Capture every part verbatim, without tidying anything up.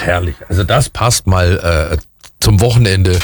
herrlich. Also das passt mal äh, zum Wochenende.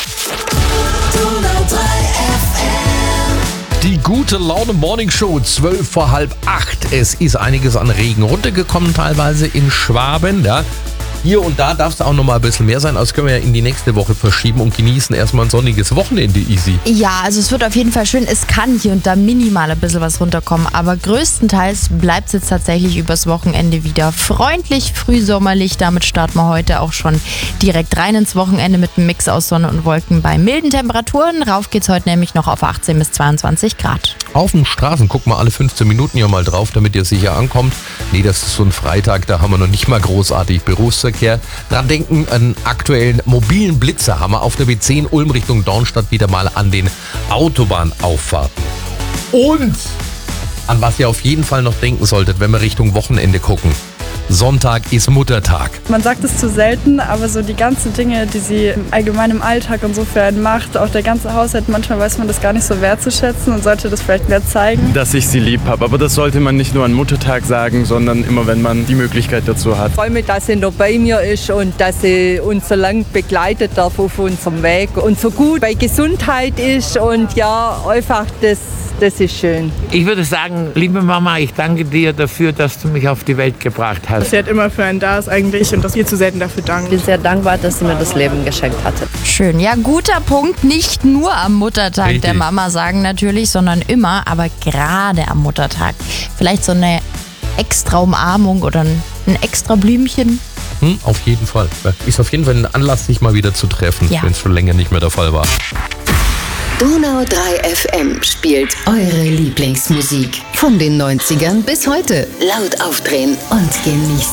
Die gute Laune Morning Show, zwölf vor halb acht. Es ist einiges an Regen runtergekommen, teilweise in Schwaben. Ja. Hier und da darf es auch noch mal ein bisschen mehr sein, das können wir ja in die nächste Woche verschieben und genießen erstmal ein sonniges Wochenende, Easy. Ja, also es wird auf jeden Fall schön. Es kann hier und da minimal ein bisschen was runterkommen, aber größtenteils bleibt es jetzt tatsächlich übers Wochenende wieder freundlich, frühsommerlich. Damit starten wir heute auch schon direkt rein ins Wochenende mit einem Mix aus Sonne und Wolken bei milden Temperaturen. Rauf geht's heute nämlich noch auf achtzehn bis zweiundzwanzig Grad. Auf den Straßen guckt mal alle fünfzehn Minuten hier mal drauf, damit ihr sicher ankommt. Nee, das ist so ein Freitag, da haben wir noch nicht mal großartig Berufsverkehr. Dran denken, einen aktuellen mobilen Blitzer haben wir auf der B zehn Ulm Richtung Dornstadt wieder mal an den Autobahnauffahrten. Und an was ihr auf jeden Fall noch denken solltet, wenn wir Richtung Wochenende gucken. Sonntag ist Muttertag. Man sagt es zu selten, aber so die ganzen Dinge, die sie im allgemeinen Alltag insofern macht, auch der ganze Haushalt, manchmal weiß man das gar nicht so wertzuschätzen und sollte das vielleicht mehr zeigen. Dass ich sie lieb habe, aber das sollte man nicht nur an Muttertag sagen, sondern immer, wenn man die Möglichkeit dazu hat. Ich freue mich, dass sie noch bei mir ist und dass sie uns so lange begleitet darf auf unserem Weg und so gut bei Gesundheit ist und ja, einfach das, das ist schön. Ich würde sagen, liebe Mama, ich danke dir dafür, dass du mich auf die Welt gebracht hast. Dass sie halt immer für einen da ist eigentlich und dass ihr zu selten dafür dankt. Ich bin sehr dankbar, dass sie mir das Leben geschenkt hatte. Schön, ja, guter Punkt. Nicht nur am Muttertag Richtig. der Mama sagen natürlich, sondern immer, aber gerade am Muttertag. Vielleicht so eine extra Umarmung oder ein, ein extra Blümchen. Hm, auf jeden Fall. Ist auf jeden Fall ein Anlass, sich mal wieder zu treffen, Ja. wenn es schon länger nicht mehr der Fall war. Donau drei F M spielt eure Lieblingsmusik. Von den neunzigern bis heute. Laut aufdrehen und genießen.